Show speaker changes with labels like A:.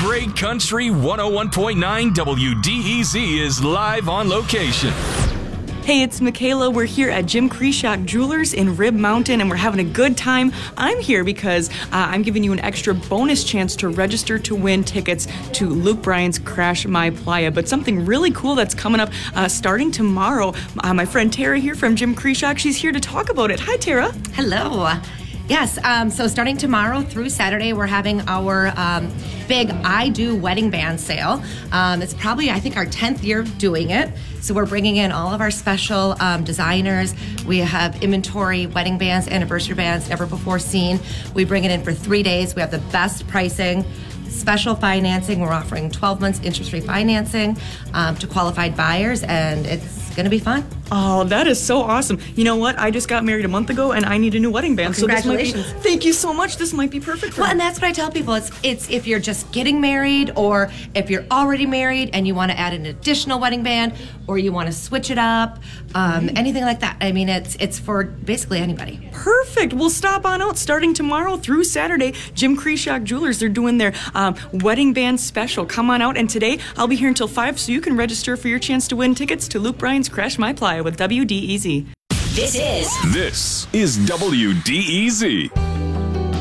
A: Great Country 101.9 WDEZ is live on location.
B: Hey, it's Michaela. We're here at Jim Kreshak Jewelers in Rib Mountain, and we're having a good time. I'm here because I'm giving you an extra bonus chance to register to win tickets to Luke Bryan's Crash My Playa. But something really cool that's coming up starting tomorrow. My friend Tara here from Jim Kreshak, she's here to talk about it. Hi, Tara.
C: Hello. Yes, so starting tomorrow through Saturday, we're having our big I Do wedding band sale. It's probably, I think, our 10th year doing it. So we're bringing in all of our special designers. We have inventory, wedding bands, anniversary bands, never before seen. We bring it in for 3 days. We have the best pricing, special financing. We're offering 12 months interest-free financing to qualified buyers, and it's going to be fun.
B: Oh, that is so awesome. You know what? I just got married a month ago, and I need a new wedding band.
C: Well, congratulations.
B: So this might be, thank you so much. This might be perfect for
C: Well,
B: me.
C: and that's what I tell people. It's if you're just getting married, or if you're already married and you want to add an additional wedding band, or you want to switch it up, anything like that. I mean, it's for basically anybody.
B: Perfect. We'll stop on out starting tomorrow through Saturday. Jim Kreshak Jewelers, they're doing their wedding band special. Come on out. And today, I'll be here until 5, so you can register for your chance to win tickets to Luke Bryan's Crash My Playa with WDEZ.
A: This is WDEZ.